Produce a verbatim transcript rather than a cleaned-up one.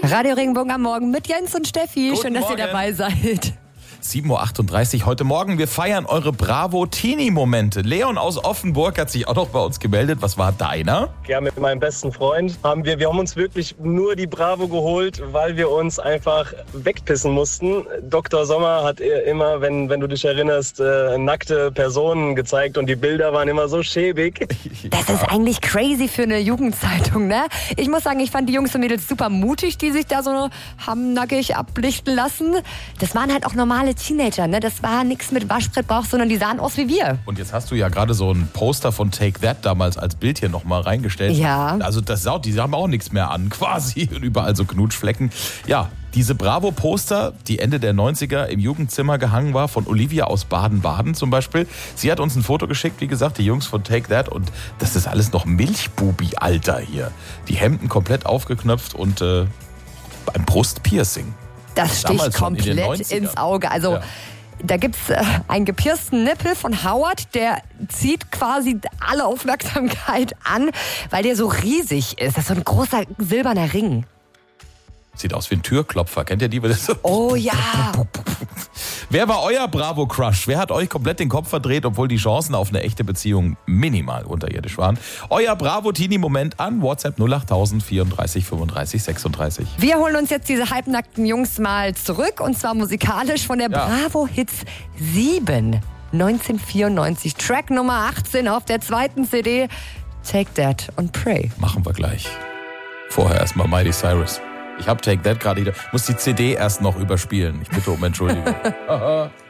Radio Regenbogen am Morgen mit Jens und Steffi. Guten Schön, dass Morgen. ihr dabei seid. sieben Uhr achtunddreißig heute Morgen. Wir feiern eure Bravo-Teenie-Momente. Leon aus Offenburg hat sich auch noch bei uns gemeldet. Was war deiner? Ja, mit meinem besten Freund haben wir, wir haben uns wirklich nur die Bravo geholt, weil wir uns einfach wegpissen mussten. Doktor Sommer hat immer, wenn, wenn du dich erinnerst, äh, nackte Personen gezeigt und die Bilder waren immer so schäbig. Das ist eigentlich crazy für eine Jugendzeitung, ne? Ich muss sagen, ich fand die Jungs und Mädels super mutig, die sich da so haben nackig ablichten lassen. Das waren halt auch normale Teenager, ne? Das war nichts mit Waschbrettbauch, sondern die sahen aus wie wir. Und jetzt hast du ja gerade so ein Poster von Take That damals als Bild hier nochmal reingestellt. Ja. Also das Sau, die haben auch nichts mehr an, quasi. Und überall so Knutschflecken. Ja, diese Bravo-Poster, die Ende der neunziger im Jugendzimmer gehangen war, von Olivia aus Baden-Baden zum Beispiel. Sie hat uns ein Foto geschickt, wie gesagt, die Jungs von Take That. Und das ist alles noch Milchbubi-Alter hier. Die Hemden komplett aufgeknöpft und äh, ein Brustpiercing. Das Damals sticht schon in den komplett neunzigern. ins Auge. Also Ja. da gibt's äh, einen gepiersten Nippel von Howard, der zieht quasi alle Aufmerksamkeit an, weil der so riesig ist. Das ist so ein großer silberner Ring. Sieht aus wie ein Türklopfer. Kennt ihr die? Oh ja. Wer war euer Bravo-Crush? Wer hat euch komplett den Kopf verdreht, obwohl die Chancen auf eine echte Beziehung minimal unterirdisch waren? Euer Bravo-Teenie-Moment an WhatsApp null acht null null vierunddreißig fünfunddreißig sechsunddreißig. Wir holen uns jetzt diese halbnackten Jungs mal zurück und zwar musikalisch von der Ja. Bravo Hits sieben neunzehnhundertvierundneunzig. Track Nummer achtzehn auf der zweiten C D. Take That und Pray. Machen wir gleich. Vorher erstmal Miley Cyrus. Ich hab Take That gerade wieder. Muss die C D erst noch überspielen. Ich bitte um Entschuldigung.